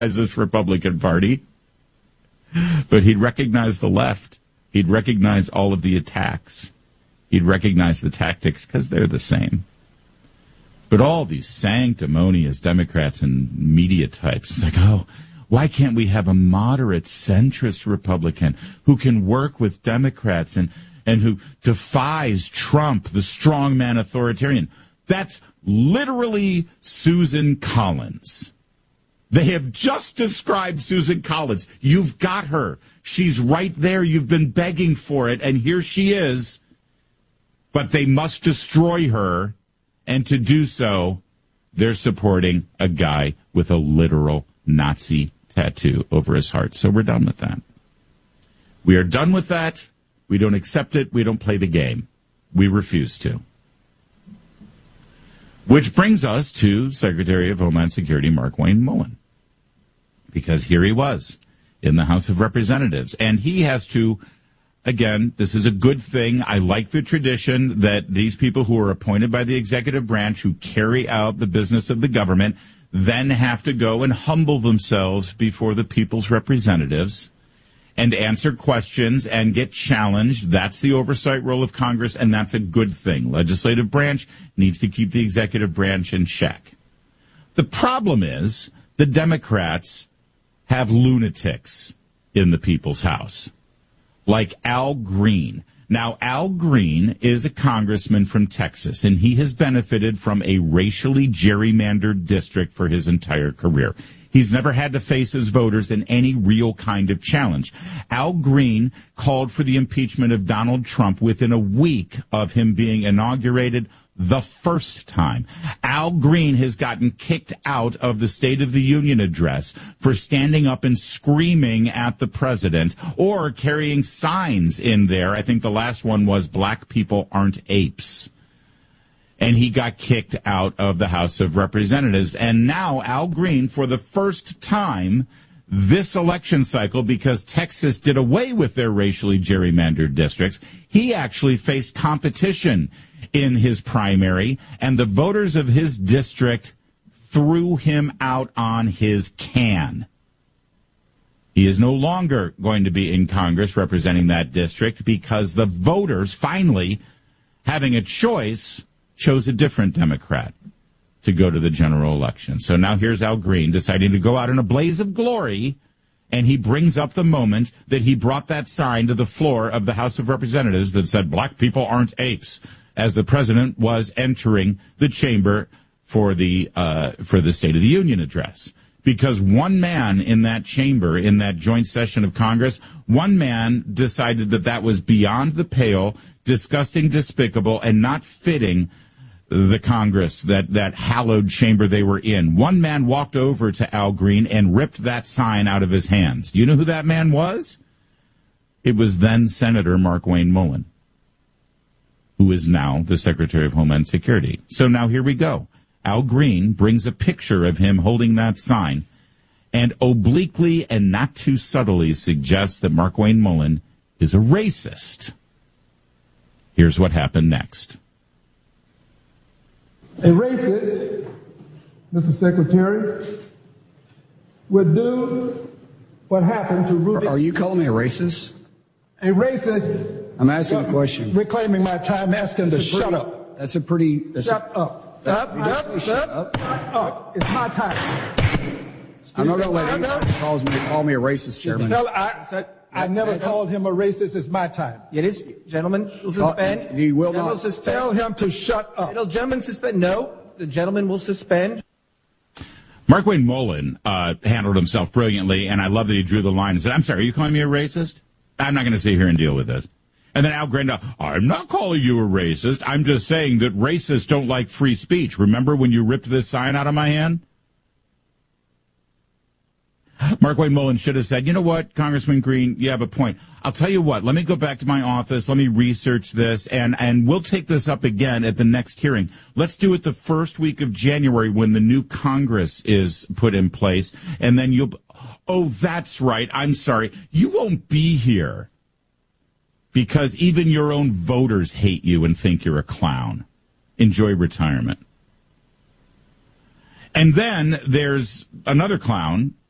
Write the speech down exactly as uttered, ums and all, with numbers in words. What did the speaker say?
as this Republican Party. But he'd recognize the left. He'd recognize all of the attacks. He'd recognize the tactics because they're the same. But all these sanctimonious Democrats and media types, it's like, oh, why can't we have a moderate centrist Republican who can work with Democrats and, and who defies Trump, the strongman authoritarian? That's literally Susan Collins. They have just described Susan Collins. You've got her. She's right there. You've been begging for it, and here she is. But they must destroy her, and to do so, they're supporting a guy with a literal Nazi tattoo over his heart. So we're done with that. We are done with that. We don't accept it. We don't play the game. We refuse to. Which brings us to Secretary of Homeland Security Mark Wayne Mullen. Because here he was in the House of Representatives. And he has to, again, this is a good thing. I like the tradition that these people who are appointed by the executive branch who carry out the business of the government then have to go and humble themselves before the people's representatives and answer questions and get challenged. That's the oversight role of Congress, and that's a good thing. Legislative branch needs to keep the executive branch in check. The problem is the Democrats have lunatics in the people's house, like Al Green. Now, Al Green is a congressman from Texas, and he has benefited from a racially gerrymandered district for his entire career. He's never had to face his voters in any real kind of challenge. Al Green called for the impeachment of Donald Trump within a week of him being inaugurated the first time. Al Green has gotten kicked out of the State of the Union address for standing up and screaming at the president or carrying signs in there. I think the last one was "Black people aren't apes." And he got kicked out of the House of Representatives. And now Al Green, for the first time this election cycle, because Texas did away with their racially gerrymandered districts, he actually faced competition in his primary, and the voters of his district threw him out on his can. He is no longer going to be in Congress representing that district because the voters, finally, having a choice, chose a different Democrat to go to the general election. So now here's Al Green deciding to go out in a blaze of glory, and he brings up the moment that he brought that sign to the floor of the House of Representatives that said, "Black people aren't apes," as the president was entering the chamber for the uh, for the State of the Union address. Because one man in that chamber, in that joint session of Congress, one man decided that that was beyond the pale, disgusting, despicable, and not fitting the Congress, that, that hallowed chamber they were in. One man walked over to Al Green and ripped that sign out of his hands. Do you know who that man was? It was then Senator Mark Wayne Mullen, who is now the Secretary of Homeland Security. So now here we go. Al Green brings a picture of him holding that sign and obliquely and not too subtly suggests that Mark Wayne Mullen is a racist. Here's what happened next. A racist, Mister Secretary, would do what happened to Rudy. Are you calling me a racist? A racist. I'm asking a question. Reclaiming my time, asking to shut up. That's a pretty. That's Shut a, up. That's Up, pretty up, say shut up, up. up. It's my time. I'm not going to let anybody calls me, call me a racist, Chairman. Tell, I, I never called him a racist. It's my time. It is, gentlemen, will suspend. He will Gentlemen not. will suspend. Tell him to shut up. It'll, gentlemen, suspend. No, the gentleman will suspend. Mark Wayne Mullen uh, handled himself brilliantly, and I love that he drew the line and said, "I'm sorry, are you calling me a racist? I'm not going to sit here and deal with this." And then Al Green, "I'm not calling you a racist. I'm just saying that racists don't like free speech. Remember when you ripped this sign out of my hand?" Mark Wayne Mullen should have said, "You know what, Congressman Green, you have a point. I'll tell you what, let me go back to my office, let me research this, and, and we'll take this up again at the next hearing. Let's do it the first week of January when the new Congress is put in place, and then you'll, oh, that's right, I'm sorry, you won't be here because even your own voters hate you and think you're a clown. Enjoy retirement." And then there's another clown